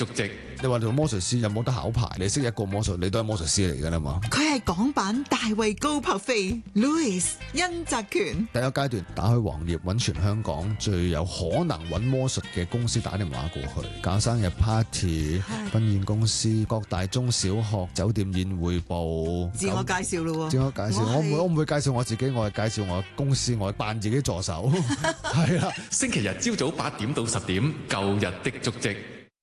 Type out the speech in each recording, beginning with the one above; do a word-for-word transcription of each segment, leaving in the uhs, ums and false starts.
足跡。 你話做魔術師有冇得考牌？你識一個魔術，你都係魔術師嚟㗎啦嘛。 佢係港版大衛高柏飛 Louis 甄澤權。 第一階段打開黃頁，揾全香港最有可能揾魔術嘅公司打電話過去，搞生日 party、婚宴公司、各大中小學、酒店宴會部。 自我介紹咯喎， 自我介紹，我唔會，我唔會介紹我自己，我係介紹我嘅公司，我係扮自己助手。係啦， 星期日朝早八點到十點，舊日的足跡。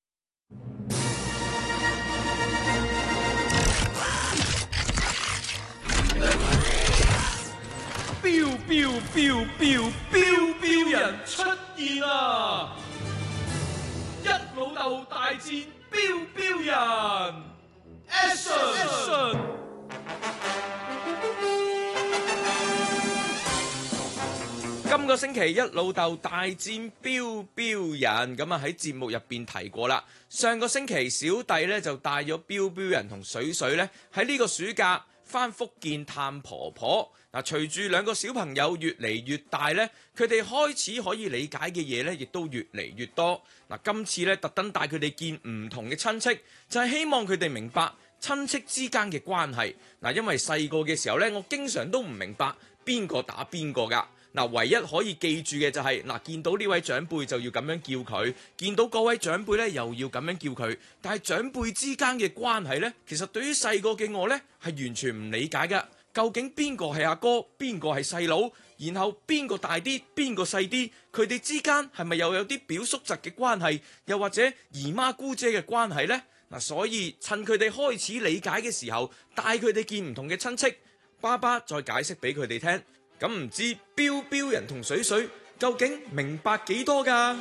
飆飆飆飆飆飆人出現啦！一老豆大戰飆飆人 ，Action！今個星期一老豆大戰飆飆人，咁啊喺節目入邊提過啦。上個星期小弟咧就帶咗飆飆人同水水咧喺呢個暑假返福建探婆婆。嗱，隨住兩個小朋友越嚟越大咧，佢哋開始可以理解嘅嘢咧，亦都越嚟越多。嗱，今次咧特登帶佢哋見唔同嘅親戚，就係希望佢哋明白親戚之間嘅關係。嗱，因為細個嘅時候咧，我經常都唔明白邊個打邊個㗎。嗱，唯一可以記住嘅就係、是、嗱，見到呢位長輩就要咁樣叫佢，見到嗰位長輩咧又要咁樣叫佢。但係長輩之間嘅關係咧，其實對於細個嘅我咧係完全唔理解㗎。究竟邊個係阿哥，邊個係細佬，然後邊個大啲，邊個細啲？佢哋之間係咪又有啲表叔侄嘅關係，又或者姨媽姑姐嘅關係呢？嗱，所以趁佢哋開始理解嘅時候，帶佢哋見唔同嘅親戚，爸爸再解釋俾佢哋聽。咁唔知飆飆人同水水究竟明白幾多㗎？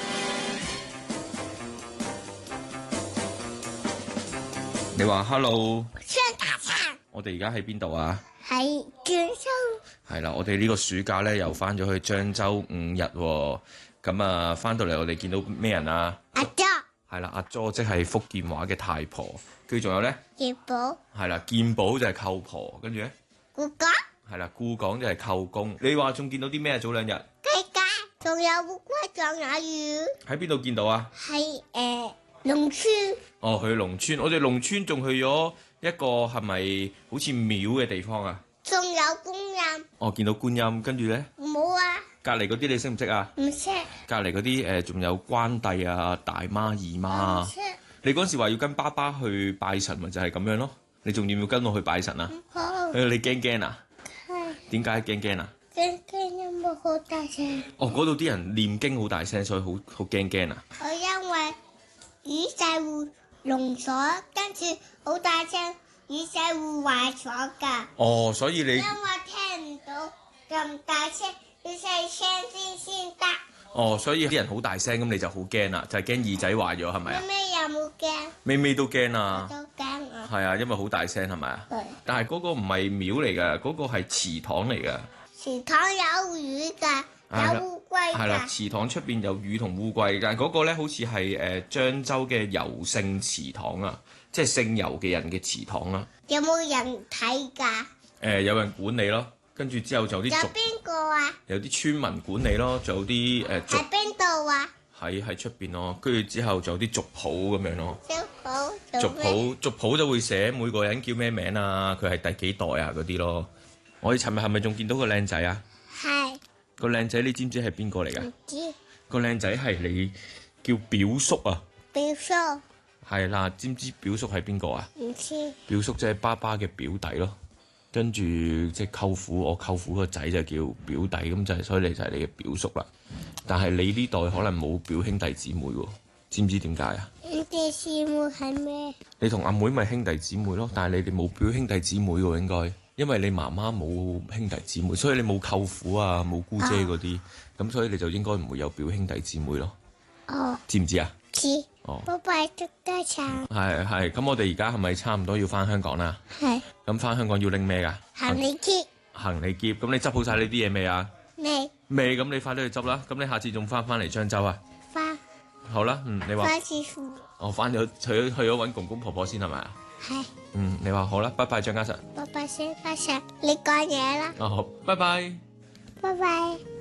你話 hello，我哋而家喺邊度啊？ 喺漳州。 係啦，我哋呢個暑假咧又翻咗去漳州五日喎。咁啊，翻到嚟我哋見到咩人啊？ 阿咗。 係啦，阿咗即係福建話嘅太婆。跟住仲有咧？ 健寶。 係啦，健寶就係舅婆。跟住咧？ 姑哥。 係啦，姑講就係舅公。你話仲見到啲咩？早兩日。 雞雞，仲有烏龜，仲有魚。 喺邊度見到啊？ 喺誒農村。 哦，去農村。我哋農村仲去咗一個係咪好似廟嘅地方啊？ 仲有觀音。 哦，見到觀音，跟住咧？ 冇啊。 隔離嗰啲你識唔識啊？ 唔識。 隔離嗰啲誒仲有關帝啊、大媽、二媽啊。 唔識。 你嗰陣時話要跟爸爸去拜神，咪就係咁樣咯。你仲要唔要跟我去拜神啊？ 好。 誒，你驚驚啊？ 係。 點解驚驚啊？ 驚驚因為好大聲。 哦，嗰度啲人念經好大聲，所以好好驚驚啊！ 我因為耳仔會聾咗，跟住好大聲。耳仔會壞咗㗎。 哦，所以你因為聽唔到咁大聲，要細聲啲先得。 哦，所以啲人好大聲，咁你就好驚啦，就係驚耳仔壞咗係咪啊？ 咩有冇驚？ 咪咪都驚啊！ 都驚啊！ 係啊，因為好大聲係咪啊？ 對。 但係嗰個唔係廟嚟㗎，嗰個係祠堂嚟㗎。 祠堂有魚㗎，有烏龜㗎。 係啦，祠堂出邊有魚同烏龜，但係嗰個咧好似係誒漳州嘅尤姓祠堂啊。即係姓尤嘅人嘅祠堂啦。 有冇人睇㗎？誒、 呃，有人管理咯，跟住之後就有啲族。 有邊個啊？ 有啲村民管理咯，仲有啲誒族。 喺邊度啊？ 喺喺出邊咯，跟住之後就有啲族譜咁樣咯。 族譜。 族譜族譜就會寫每個人叫咩名啊，佢係第幾代啊嗰啲咯。我哋尋日係咪仲見到個靚仔啊？ 係。 個靚仔你知唔知係邊個嚟㗎？ 唔知。 個靚仔係你叫表叔啊。 表叔。 係啦，知唔知表叔係邊個啊？ 唔知。 表叔即係爸爸嘅表弟咯，跟住即係舅父，我舅父個仔就叫表弟，咁就係所以你就係你嘅表叔啦。但係你呢代可能冇表兄弟姊妹喎，知唔知點解啊？ 兄弟姊妹係咩？ 你同阿妹咪兄弟姊妹咯，但係你哋冇表兄弟姊妹喎，應該，因為你媽媽冇兄弟姊妹，所以你冇舅父啊，冇姑姐嗰啲，咁、哦、所以你就應該唔會有表兄弟姊妹咯。 哦。 知唔知啊？ 知。 哦， 拜拜，祝家長。 係係，咁我哋而家係咪差唔多要翻香港啦？ 係。 咁翻香港要拎咩㗎？ 行李篋。 行李篋，咁你執好晒呢啲嘢未啊？ 未。 未，咁你快啲去執啦。咁你下次仲翻翻嚟漳州啊？ 翻。 好啦，嗯，你話。 翻師傅。 我翻咗去咗去咗揾公公婆婆先係咪啊？ 係。 嗯，你話好啦，拜拜張家實。 拜拜，張家實，你講嘢啦。 哦，好，拜拜。 拜拜。